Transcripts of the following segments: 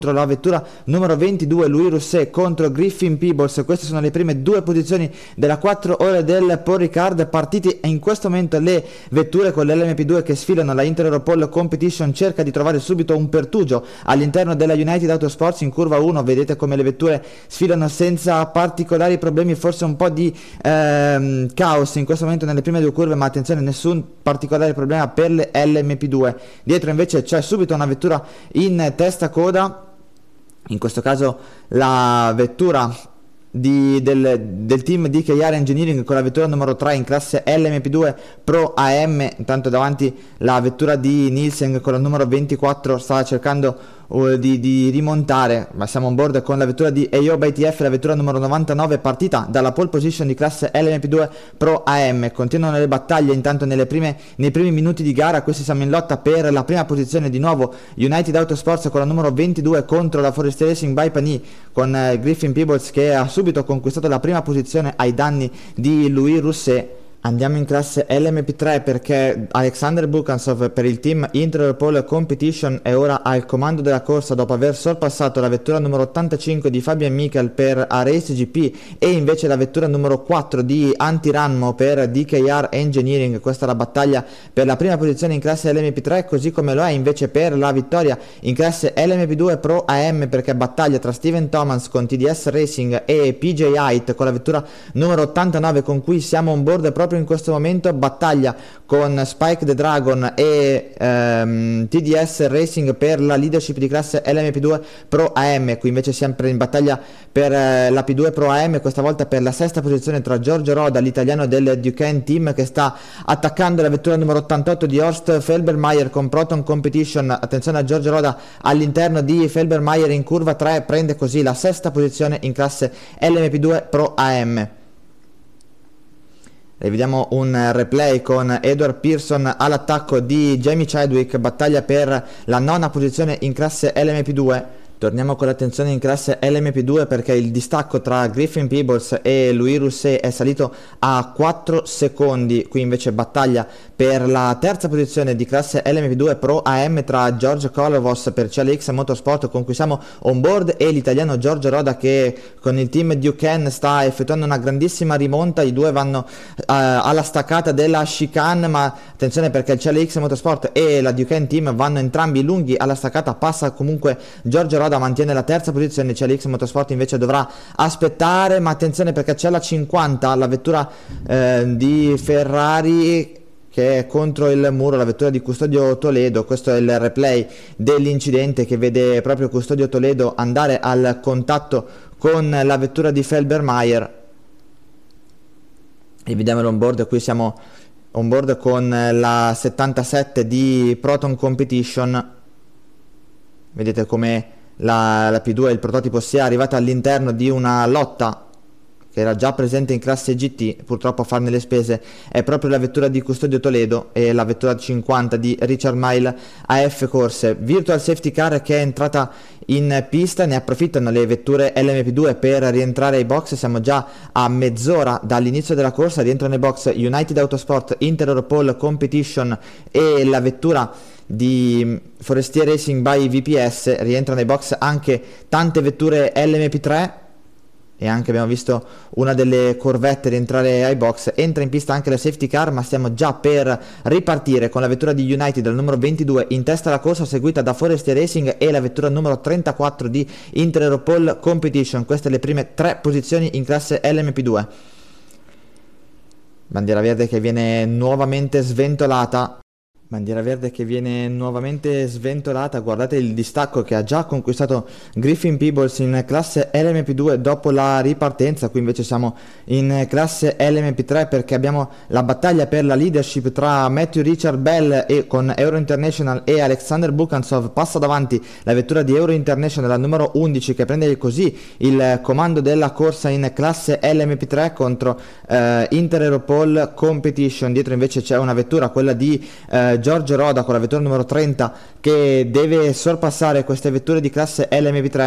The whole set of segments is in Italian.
la vettura numero 22 Louis Rousset contro Griffin Peebles. Queste sono le prime due posizioni della 4 ore del Paul Ricard, partiti in questo momento le vetture con l'LMP2 che sfilano. La Inter Europol Competition cerca di trovare subito un pertugio all'interno della United Autosports in curva 1. Vedete come le vetture sfilano senza particolari problemi, forse un po' di caos in questo momento nelle prime due curve, ma attenzione, nessun particolare problema per le LMP2. Dietro invece c'è subito una vettura in testa coda, in questo caso la vettura del team di KR Engineering con la vettura numero 3 in classe LMP2 Pro AM. Intanto davanti la vettura di Nielsen con la numero 24 stava cercando di rimontare, ma siamo on board con la vettura di Ayoba ITF, la vettura numero 99 partita dalla pole position di classe LMP2 Pro AM. Continuano le battaglie intanto nei primi minuti di gara. Questi siamo in lotta per la prima posizione, di nuovo United Autosports con la numero 22 contro la Forest Racing by Pani con Griffin Peebles che ha subito conquistato la prima posizione ai danni di Louis Rousset. Andiamo in classe LMP3 perché Alexander Bukansov per il team Inter Europol Competition è ora al comando della corsa dopo aver sorpassato la vettura numero 85 di Fabian Michel per Race GP e invece la vettura numero 4 di Antti Ranmo per DKR Engineering. Questa è la battaglia per la prima posizione in classe LMP3, così come lo è invece per la vittoria in classe LMP2 Pro AM, perché battaglia tra Steven Thomas con TDS Racing e PJ Height con la vettura numero 89 con cui siamo on board proprio in questo momento. Battaglia con Spike the Dragon e TDS Racing per la leadership di classe LMP2 Pro AM. Qui invece sempre in battaglia per la P2 Pro AM, questa volta per la sesta posizione tra Giorgio Roda, l'italiano del Duquesne Team, che sta attaccando la vettura numero 88 di Horst Felbermayr con Proton Competition. Attenzione a Giorgio Roda all'interno di Felbermayr in curva 3, prende così la sesta posizione in classe LMP2 Pro AM. E vediamo un replay con Edward Pearson all'attacco di Jamie Chadwick, battaglia per la nona posizione in classe LMP2. Torniamo con l'attenzione in classe LMP2 perché il distacco tra Griffin Peebles e Louis Rousset è salito a 4 secondi. Qui invece battaglia per la terza posizione di classe LMP2 Pro AM tra George Kolovos per CLX Motorsport con cui siamo on board e l'italiano Giorgio Roda che con il team Duquesne sta effettuando una grandissima rimonta. I due vanno alla staccata della chicane, ma attenzione perché il CLX Motorsport e la Duquesne Team vanno entrambi lunghi alla staccata. Passa comunque Giorgio Roda, mantiene la terza posizione. CLX Motorsport invece dovrà aspettare, ma attenzione perché c'è la 50, la vettura di Ferrari che è contro il muro, la vettura di Custodio Toledo. Questo è il replay dell'incidente che vede proprio Custodio Toledo andare al contatto con la vettura di Felbermayr. E vediamo l'on board. Qui siamo on board con la 77 di Proton Competition. Vedete come la P2, il prototipo, sia arrivata all'interno di una lotta che era già presente in classe GT. Purtroppo a farne le spese è proprio la vettura di Custodio Toledo e la vettura 50 di Richard Mille AF Corse. Virtual Safety Car che è entrata in pista, ne approfittano le vetture LMP2 per rientrare ai box. Siamo già a mezz'ora dall'inizio della corsa. Rientrano nei box United Autosport, Inter Europol Competition e la vettura di Forestier Racing by VPS. Rientrano nei box anche tante vetture LMP3 e anche abbiamo visto una delle Corvette rientrare ai box. Entra in pista anche la safety car, ma stiamo già per ripartire con la vettura di United, il numero 22, in testa alla corsa, seguita da Forestier Racing e la vettura numero 34 di Inter Europol Competition. Queste le prime tre posizioni in classe LMP2. Bandiera verde che viene nuovamente sventolata. Guardate il distacco che ha già conquistato Griffin Peebles in classe LMP2 dopo la ripartenza. Qui invece siamo in classe LMP3 perché abbiamo la battaglia per la leadership tra Matthew Richard Bell e con Euro International e Alexander Bukansov. Passa davanti la vettura di Euro International, la numero 11, che prende così il comando della corsa in classe LMP3 contro Inter Europol Competition. Dietro invece c'è una vettura, quella di Giorgio Roda con la vettura numero 30, che deve sorpassare queste vetture di classe LMP3.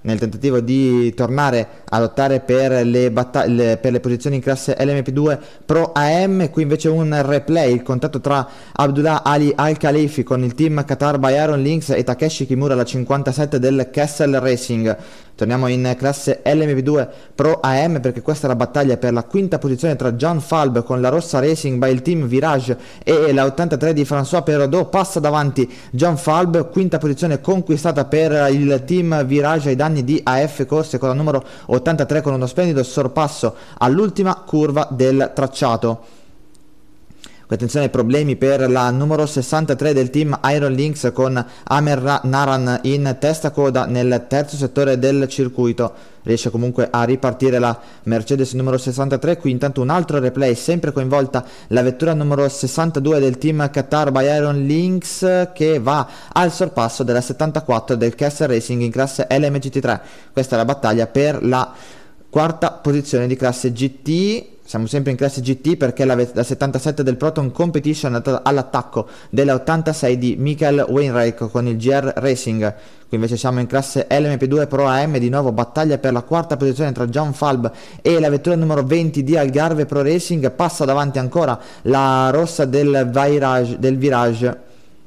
nel tentativo di tornare a lottare per le posizioni in classe LMP2 Pro AM. Qui invece un replay, il contatto tra Abdullah Ali Al-Khalifi con il team Qatar by Iron Lynx e Takeshi Kimura, la 57 del Kessel Racing. Torniamo in classe LMP2 Pro AM perché questa è la battaglia per la quinta posizione tra John Falb con la Rossa Racing by il team Virage e la 83 di François Perraudot. Passa davanti John Falb, quinta posizione conquistata per il team Virage ai danni di AF Corse con la numero 83, con uno splendido sorpasso all'ultima curva del tracciato. Attenzione, problemi per la numero 63 del team Iron Lynx con Amer Naran in testa coda nel terzo settore del circuito. Riesce comunque a ripartire la Mercedes numero 63. Qui intanto un altro replay, sempre coinvolta la vettura numero 62 del team Qatar by Iron Lynx, che va al sorpasso della 74 del Kessel Racing in classe LMGT3. Questa è la battaglia per la quarta posizione di classe GT. Siamo sempre in classe GT perché la 77 del Proton Competition è andata all'attacco della 86 di Michael Wainwright con il GR Racing. Qui invece siamo in classe LMP2 Pro AM, di nuovo battaglia per la quarta posizione tra John Falb e la vettura numero 20 di Algarve Pro Racing. Passa davanti ancora la rossa del Virage.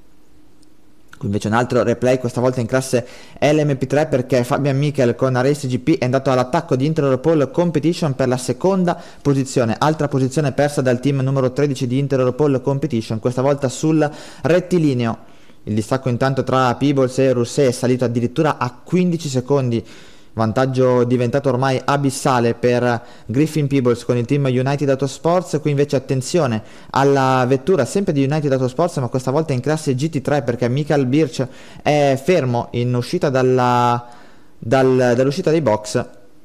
Qui invece un altro replay, questa volta in classe LMP3 perché Fabian Michel con Race GP è andato all'attacco di Inter Europol Competition per la seconda posizione, altra posizione persa dal team numero 13 di Inter Europol Competition, questa volta sul rettilineo. Il distacco intanto tra Peebles e Rousset è salito addirittura a 15 secondi, vantaggio diventato ormai abissale per Griffin Peebles con il team United Autosports. Qui invece attenzione alla vettura sempre di United Autosports, ma questa volta in classe GT3 perché Michael Birch è fermo in uscita dall'uscita dei box.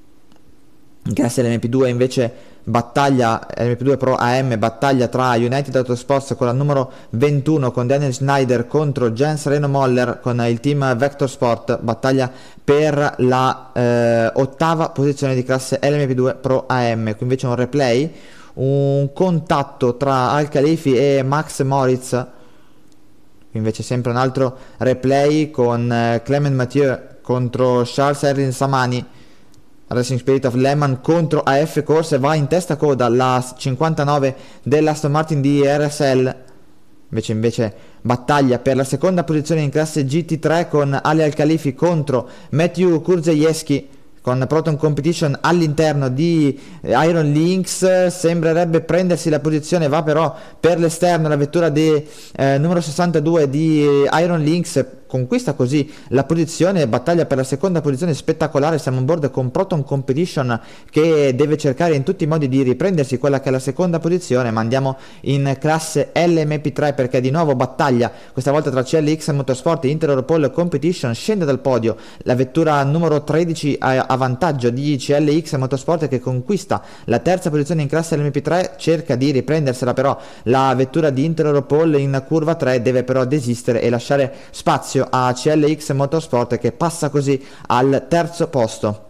In classe LMP2 invece battaglia, LMP2 Pro AM, battaglia tra United Autosports con la numero 21 con Daniel Schneider contro Jens Reno Moller con il team Vector Sport, battaglia per la ottava posizione di classe LMP2 Pro AM. Qui invece un replay, un contatto tra Al Khalifi e Max Moritz. Qui invece sempre un altro replay con Clement Mathieu contro Charles Erwin Samani. Racing Spirit of Le Mans contro AF Corse, va in testa coda la 59 dell'Aston Martin di RSL. Invece battaglia per la seconda posizione in classe GT3 con Ali Al Khalifi contro Matthew Kurzejewski con Proton Competition all'interno di Iron Lynx. Sembrerebbe prendersi la posizione, va però per l'esterno la vettura di numero 62 di Iron Lynx, conquista così la posizione, battaglia per la seconda posizione spettacolare. Siamo on board con Proton Competition che deve cercare in tutti i modi di riprendersi quella che è la seconda posizione, ma andiamo in classe LMP3 perché di nuovo battaglia, questa volta tra CLX Motorsport e Inter Europol Competition. Scende dal podio la vettura numero 13 a vantaggio di CLX Motorsport che conquista la terza posizione in classe LMP3, cerca di riprendersela però la vettura di Inter Europol in curva 3, deve però desistere e lasciare spazio a CLX Motorsport che passa così al terzo posto.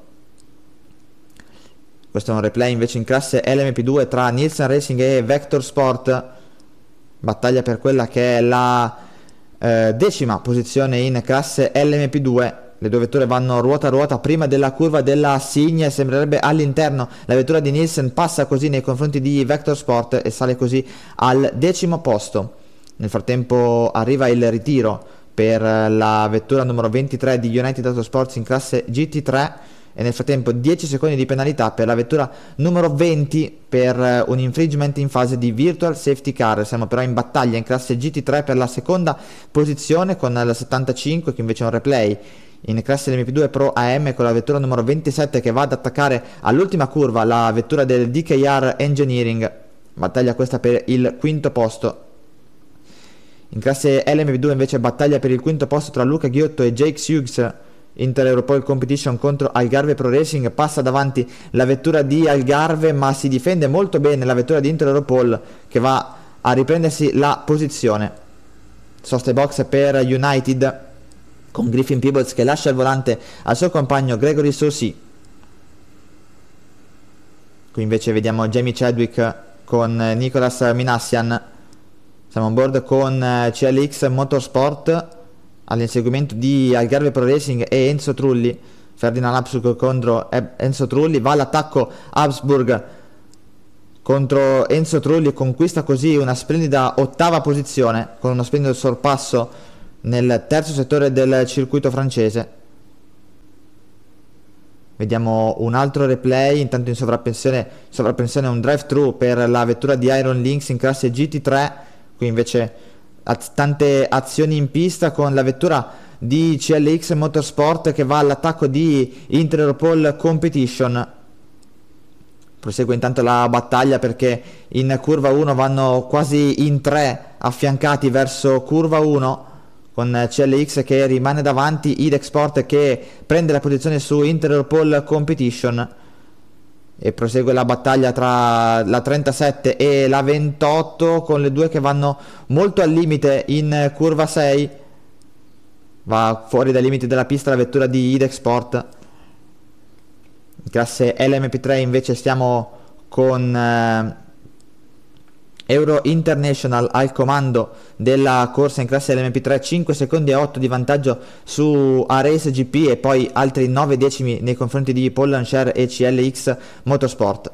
Questo è un replay invece in classe LMP2 tra Nielsen Racing e Vector Sport, battaglia per quella che è la decima posizione in classe LMP2. Le due vetture vanno ruota a ruota prima della curva della Signe, sembrerebbe all'interno la vettura di Nielsen, passa così nei confronti di Vector Sport e sale così al decimo posto. Nel frattempo arriva il ritiro per la vettura numero 23 di United Autosports in classe GT3 e nel frattempo 10 secondi di penalità per la vettura numero 20 per un infringement in fase di virtual safety car. Siamo però in battaglia in classe GT3 per la seconda posizione con la 75, che invece è un replay in classe LMP2 Pro AM con la vettura numero 27 che va ad attaccare all'ultima curva la vettura del DKR Engineering, battaglia questa per il quinto posto. In classe LMP2 invece battaglia per il quinto posto tra Luca Ghiotto e Jake Hughes, Inter Europol Competition contro Algarve Pro Racing. Passa davanti la vettura di Algarve ma si difende molto bene la vettura di Inter Europol che va a riprendersi la posizione. Soste box per United con Griffin Peebles che lascia il volante al suo compagno Gregory Saucy. Qui invece vediamo Jamie Chadwick con Nicolas Minassian. Siamo on board con CLX Motorsport all'inseguimento di Algarve Pro Racing e Enzo Trulli. Ferdinand Habsburg contro Enzo Trulli, va all'attacco Habsburg contro Enzo Trulli, conquista così una splendida ottava posizione con uno splendido sorpasso nel terzo settore del circuito francese. Vediamo un altro replay, intanto in sovrappensione un drive-thru per la vettura di Iron Lynx in classe GT3, qui invece tante azioni in pista con la vettura di CLX Motorsport che va all'attacco di Interpol Competition. Prosegue intanto la battaglia perché in curva 1 vanno quasi in 3 affiancati verso curva 1 con CLX che rimane davanti, Idexport che prende la posizione su Interpol Competition e prosegue la battaglia tra la 37 e la 28 con le due che vanno molto al limite in curva 6. Va fuori dai limiti della pista la vettura di Idexport. In classe LMP3 invece stiamo con Euro International al comando della corsa in classe LMP3, 5 secondi e 8 di vantaggio su Arace GP e poi altri 9 decimi nei confronti di Paul Lancier e CLX Motorsport.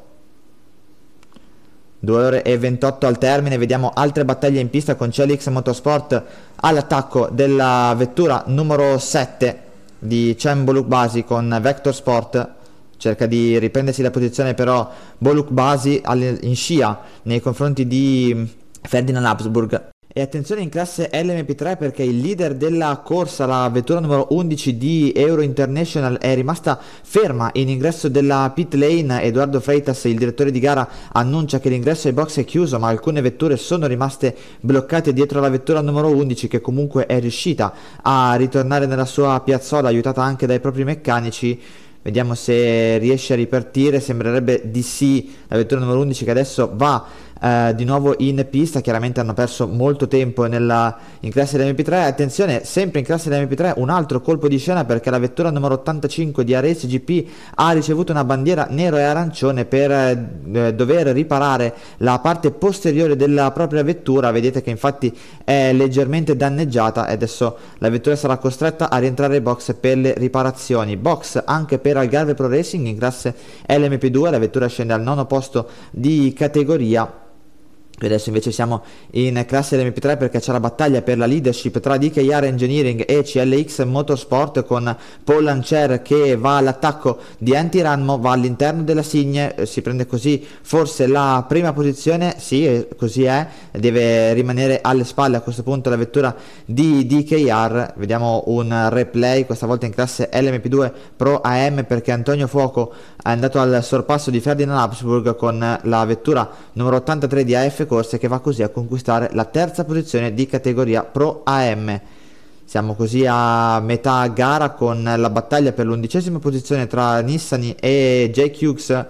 2 ore e 28 al termine, vediamo altre battaglie in pista con CLX Motorsport all'attacco della vettura numero 7 di Cem Bolukbasi con Vector Sport. Cerca di riprendersi la posizione però Bolukbasi in scia nei confronti di Ferdinand Habsburg. E attenzione in classe LMP3 perché il leader della corsa, la vettura numero 11 di Euro International, è rimasta ferma in ingresso della pit lane. Edoardo Freitas, il direttore di gara, annuncia che l'ingresso ai box è chiuso, ma alcune vetture sono rimaste bloccate dietro la vettura numero 11 che comunque è riuscita a ritornare nella sua piazzola aiutata anche dai propri meccanici. Vediamo se riesce a ripartire, sembrerebbe di sì. La vettura numero 11 che adesso va di nuovo in pista, chiaramente hanno perso molto tempo in classe dell'MP3. Attenzione, sempre in classe dell'MP3 un altro colpo di scena perché la vettura numero 85 di Arace GP ha ricevuto una bandiera nero e arancione per dover riparare la parte posteriore della propria vettura. Vedete che infatti è leggermente danneggiata e adesso la vettura sarà costretta a rientrare ai box per le riparazioni. Box anche per Algarve Pro Racing in classe LMP2, la vettura scende al 9° posto di categoria. Adesso invece siamo in classe LMP3 perché c'è la battaglia per la leadership tra DKR Engineering e CLX Motorsport con Paul Lancier che va all'attacco di Antiranmo, va all'interno della Signe, si prende così forse la prima posizione, sì così è, deve rimanere alle spalle a questo punto la vettura di DKR. Vediamo un replay, questa volta in classe LMP2 Pro AM perché Antonio Fuoco è andato al sorpasso di Ferdinand Habsburg con la vettura numero 83 di AF Corse che va così a conquistare la terza posizione di categoria Pro AM. Siamo così a metà gara con la battaglia per l'11ª posizione tra Nissany e Jake Hughes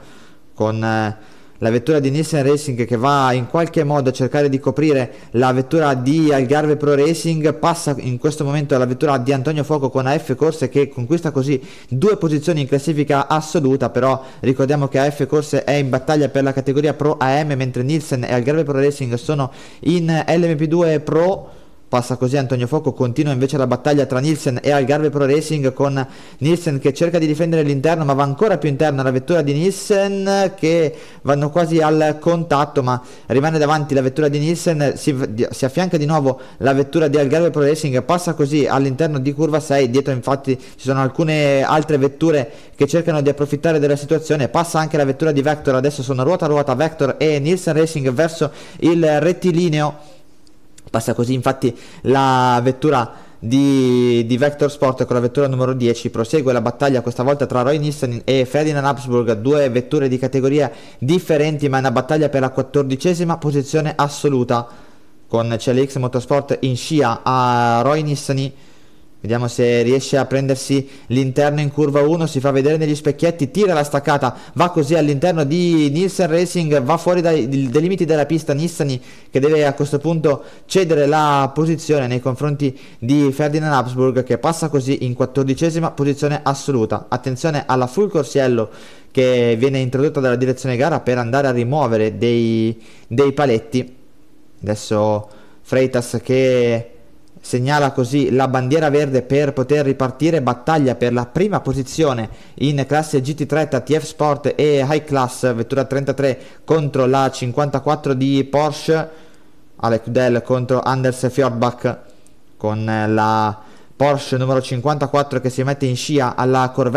con la vettura di Nissan Racing che va in qualche modo a cercare di coprire la vettura di Algarve Pro Racing. Passa in questo momento la vettura di Antonio Fuoco con AF Corse che conquista così 2 posizioni in classifica assoluta, però ricordiamo che AF Corse è in battaglia per la categoria Pro AM mentre Nielsen e Algarve Pro Racing sono in LMP2 Pro. Passa così Antonio Fuoco, continua invece la battaglia tra Nielsen e Algarve Pro Racing con Nielsen che cerca di difendere l'interno ma va ancora più interna la vettura di Nielsen che vanno quasi al contatto ma rimane davanti la vettura di Nielsen, si affianca di nuovo la vettura di Algarve Pro Racing, passa così all'interno di curva 6, dietro infatti ci sono alcune altre vetture che cercano di approfittare della situazione, passa anche la vettura di Vector, adesso sono ruota a ruota Vector e Nielsen Racing verso il rettilineo. Passa così infatti la vettura di Vector Sport con la vettura numero 10, prosegue la battaglia questa volta tra Roy Nissan e Ferdinand Habsburg, 2 vetture di categoria differenti ma è una battaglia per la 14ª posizione assoluta con CLX Motorsport in scia a Roy Nissan. Vediamo se riesce a prendersi l'interno in curva 1, si fa vedere negli specchietti, tira la staccata, va così all'interno di Nielsen Racing, va fuori dai limiti della pista Nissany che deve a questo punto cedere la posizione nei confronti di Ferdinand Habsburg che passa così in 14ª posizione assoluta. Attenzione alla full corsiello che viene introdotta dalla direzione gara per andare a rimuovere dei paletti. Adesso Freitas che segnala così la bandiera verde per poter ripartire. Battaglia per la prima posizione in classe GT3 TF Sport e High Class, vettura 33 contro la 54 di Porsche, Alec Dell contro Anders Fjordbach, con la Porsche numero 54 che si mette in scia alla Corvette